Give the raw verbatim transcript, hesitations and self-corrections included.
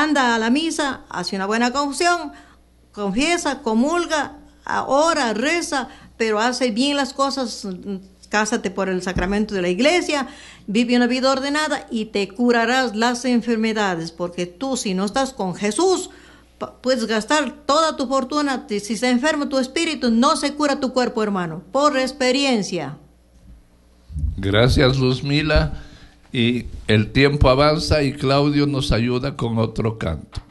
anda a la misa, hace una buena confesión, confiesa, comulga, ora, reza, pero hace bien las cosas, cásate por el sacramento de la iglesia, vive una vida ordenada y te curarás las enfermedades, porque tú, si no estás con Jesús, puedes gastar toda tu fortuna, si se enferma tu espíritu, no se cura tu cuerpo, hermano, por experiencia. Gracias, Luzmila. Y el tiempo avanza y Claudio nos ayuda con otro canto.